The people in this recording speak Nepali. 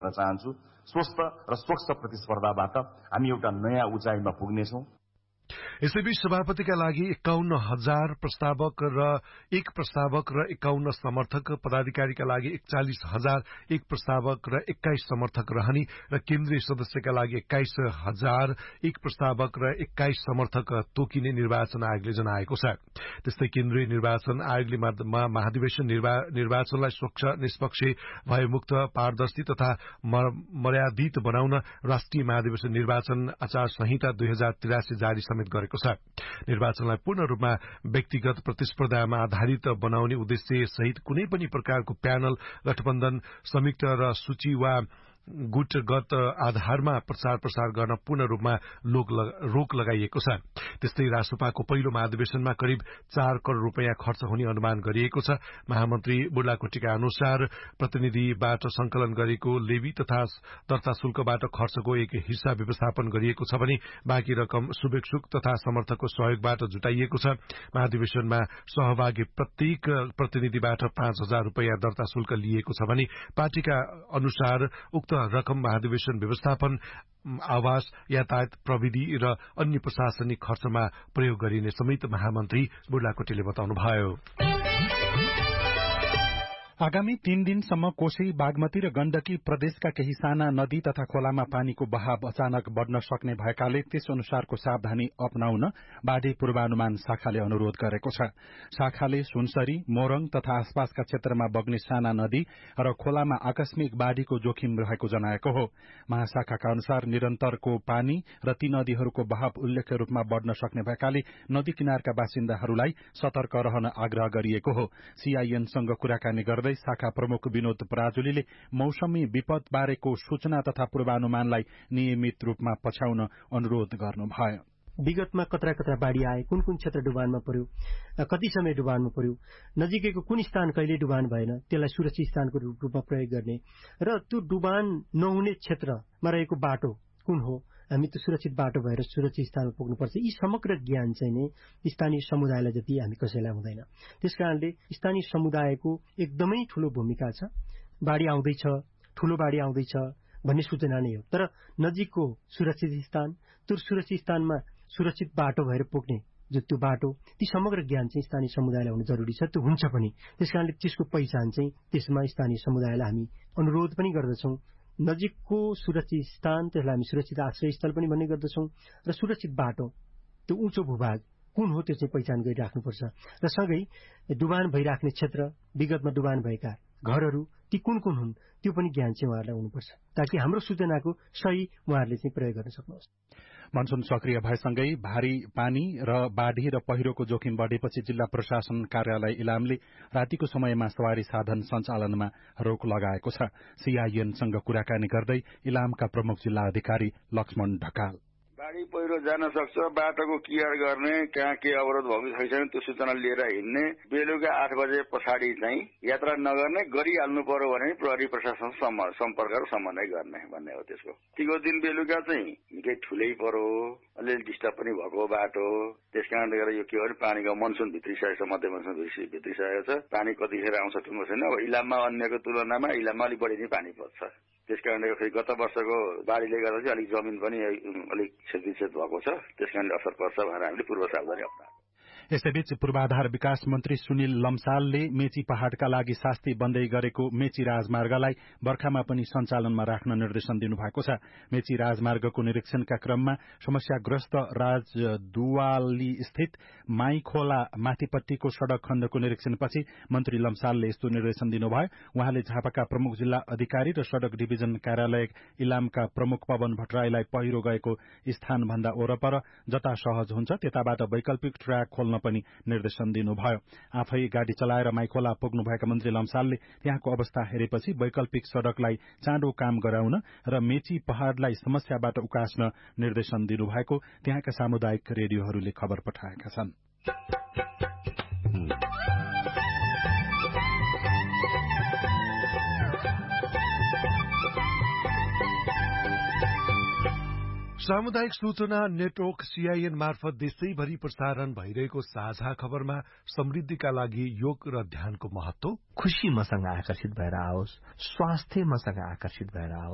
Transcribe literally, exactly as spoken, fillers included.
चाहन्छु। स्वस्थ र स्वच्छ प्रतिस्पर्धाबाट हामी एउटा नयाँ उचाइमा पुग्नेछौं। यसैबीच सभापतिका लागि एकाउन्न हजार प्रस्तावक र एक प्रस्तावक र एकाउन्न समर्थक, पदाधिकारीका लागि एकचालिस हजार एक प्रस्तावक र एक्काइस समर्थक रहने र केन्द्रीय सदस्यका लागि एक्काइस हजार एक प्रस्तावक र एक्काइस समर्थक तोकिने निर्वाचन आयोगले जनाएको छ। त्यस्तै केन्द्रीय निर्वाचन आयोगले महाधिवेशन निर्वाचनलाई स्वच्छ, निष्पक्ष, भयमुक्त, पारदर्शी तथा मर्यादित बनाउन राष्ट्रिय महाधिवेशन निर्वाचन आचार संहिता दुई हजार तिरासी जारी समेत गरेको छ। निर्वाचनलाई पूर्ण रूपमा व्यक्तिगत प्रतिस्पर्धामा आधारित बनाउने उद्देश्य सहित कुनै पनि प्रकारको प्यानल, गठबन्धन, संयुक्त र सूची वा गुटगत आधारमा प्रचार प्रसार गर्न पूर्ण रूपमा रोक लगाइएको छ। त्यस्तै रासोपाको पहिलो महाधिवेशनमा करिब चार करोड़ रूपियाँ खर्च हुने अनुमान गरिएको छ। महामन्त्री बुर्लाकोटीका अनुसार प्रतिनिधिबाट संकलन गरेको लेवी तथा दर्ता शुल्कबाट खर्चको एक हिस्सा व्यवस्थापन गरिएको छ भने बाँकी रकम शुभेच्छुक तथा समर्थकको सहयोगबाट जुटाइएको छ। महाधिवेशनमा सहभागी प्रत्येक प्रतिनिधिबाट पाँच हजार रूपियाँ दर्ता शुल्क लिएको छ भने पार्टीका अनुसार उक्त रकम महाधिवेशन व्यवस्थापन, आवास, यातायात, प्रविधि र अन्य प्रशासनिक खर्चमा प्रयोग गरिने समेत महामन्त्री बुर्लाकोटीले बताउनुभयो। आगामी तीन दिनसम्म कोशी, बागमती र गण्डकी प्रदेशका केही साना नदी तथा खोलामा पानीको बहाव अचानक बढ़न सक्ने भएकाले त्यस अनुसारको सावधानी अपनाउन बाढ़ी पूर्वानुमान शाखाले अनुरोध गरेको छ। शाखाले सुनसरी, मोरङ तथा आसपासका क्षेत्रमा बग्ने साना नदी र खोलामा आकस्मिक बाढ़ीको जोखिम रहेको जनाएको हो। महाशाखाका अनुसार निरन्तरको पानी र ती नदीहरूको बहाव उल्लेख्य रूपमा बढ़न सक्ने भएकाले नदी किनारका बासिन्दाहरूलाई सतर्क रहन आग्रह गरिएको हो। सीआईएनसँग कुराकानी गर्दै शाखा प्रमुख विनोद पराजुलीले मौसमी विपद बारेको सूचना तथा पूर्वानुमानलाई नियमित रूपमा पछ्याउन अनुरोध गर्नुभयो। विगतमा कत्रा कत्रा बाढ़ी आए, कुन कुन क्षेत्र डुबानमा पर्यो, कति समय डुबानमा पर्यो, नजिकैको कुन स्थान कहिले डुबान भएन, त्यसलाई सुरक्षित स्थानको रूपमा प्रयोग गर्ने र त्यो डुबान नहुने क्षेत्रमा रहेको बाटो कुन हो, हामी त्यो सुरक्षित बाटो भएर सुरक्षित स्थानमा पुग्नुपर्छ। यी समग्र ज्ञान चाहिँ नै स्थानीय समुदायलाई जति हामी कसैलाई हुँदैन। त्यसकारणले स्थानीय समुदायको एकदमै ठूलो भूमिका छ। बाढ़ी आउँदैछ, ठूलो बाढ़ी आउँदैछ भन्ने सूचना नै हो, तर नजिकको सुरक्षित स्थान, त्यो सुरक्षित स्थानमा सुरक्षित बाटो भएर पुग्ने जो त्यो बाटो, ती समग्र ज्ञान चाहिँ स्थानीय समुदायलाई हुनु जरुरी छ। त्यो हुन्छ पनि। त्यसकारणले त्यसको पहिचान चाहिँ त्यसमा स्थानीय समुदायलाई हामी अनुरोध पनि गर्दछौं। नजिकको सुरक्षित स्थान, त्यसलाई हामी सुरक्षित आश्रय स्थल पनि भन्ने गर्दछौं र सुरक्षित बाटो, त्यो उँचो भूभाग कुन हो त्यो चाहिँ पहिचान गरिराख्नुपर्छ। र सँगै डुबान भइराख्ने क्षेत्र, विगतमा डुबान भएका घरहरू ती कुन कुन हुन् त्यो पनि ज्ञान चाहिँ उहाँहरूलाई हुनुपर्छ, ताकि हाम्रो सूचनाको सही उहाँहरूले चाहिँ प्रयोग गर्न सक्नुहोस्। मनसून सक्रिय भएसँगै भारी पानी र बाढ़ी र पहिरोको जोखिम बढ़ेपछि जिल्ला प्रशासन कार्यालय इलामले रातिको समयमा सवारी साधन सञ्चालनमा रोक लगाएको छ। सीआईएनसँग कुराकानी गर्दै इलामका प्रमुख जिल्ला अधिकारी लक्ष्मण ढकाल, बाढ़ी पहिरो जान सक्छ, बाटोको केयर गर्ने, कहाँ के अवरोध भएको छैन त्यो सूचना लिएर हिँड्ने, बेलुका आठ बजे पछाडि चाहिँ यात्रा नगर्ने, गरिहाल्नु पर्यो भने प्रहरी प्रशासन सम्पर्क र समन्वय गर्ने भन्ने हो त्यसको। तिको दिन बेलुका चाहिँ निकै ठुलै पर्यो, अलिअलि डिस्टर्ब पनि भएको बाटो, त्यस कारणले गर्दा यो के हो भने पानीको मनसुन भित्रिसकेको छ, मध्य मनसुन भित्रिसकेको छ, पानी कतिखेर आउँछ ठुलो छैन। अब इलाममा अन्यको तुलनामा इलाममा अलिक बढी नै पानी पर्छ। त्यसकारणले फेरि गत वर्षको बाढ़ीले गर्दा चाहिँ अलिक जमिन पनि अलिक क्षतिक्षत भएको छ, त्यसकारणले असर पर्छ भनेर हामीले पूर्व सावधानी अपनाएको। यसैबीच पूर्वाधार विकास मन्त्री सुनिल लम्सालले मेची पहाड़का लागि शास्ति बन्दै गरेको मेची राजमार्गलाई बर्खामा पनि सञ्चालनमा राख्न निर्देशन दिनुभएको छ। मेची राजमार्गको निरीक्षणका क्रममा समस्याग्रस्त राजदुवाली स्थित माई खोला माथिपट्टिको सड़क खण्डको निरीक्षणपछि मन्त्री लम्सालले यस्तो निर्देशन दिनुभयो। उहाँले झापाका प्रमुख जिल्ला अधिकारी र सड़क डिभिजन कार्यालय इलामका प्रमुख पवन भट्टराईलाई पहिरो गएको स्थानभन्दा वरपर जता सहज हुन्छ त्यताबाट वैकल्पिक ट्र्याक खोल्न पनि निर्देशन दिनुभयो। आफै गाड़ी चलाएर माइखोला पुग्नुभएका मन्त्री लम्सालले त्यहाँको अवस्था हेरेपछि वैकल्पिक सड़कलाई चाँडो काम गराउन र मेची पहाड़लाई समस्याबाट उकास्न निर्देशन दिनुभएको त्यहाँका सामुदायिक रेडियोहरूले खबर पठाएका छन्। सामुदायिक सूचना नेटवर्क सीआईएन मार्फत देशैभरि प्रसारण भइरहेको साझा खबरमा समृद्धिका लागि योग र ध्यानको महत्व, खुशी मसँग आकर्षित भएर आओस्, स्वास्थ्य मसँग आकर्षित भएर आओस्,